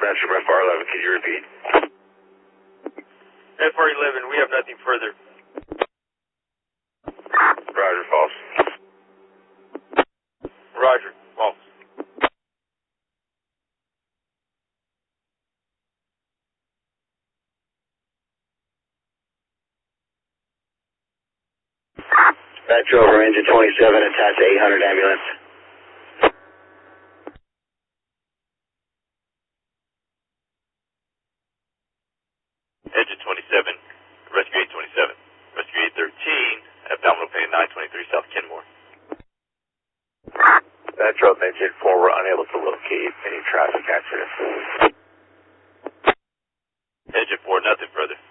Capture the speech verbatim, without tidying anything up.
Dispatcher, F R eleven, can you repeat? F R eleven, we have nothing further. Roger, false. Roger, false. Dispatcher over engine twenty-seven, attached to eight hundred ambulance. Engine twenty-seven, rescue eight twenty-seven. Rescue eight thirteen, abdominal pain nine twenty-three South Kenmore. Metro engine four, we're unable to locate any traffic accidents. Engine four, nothing further.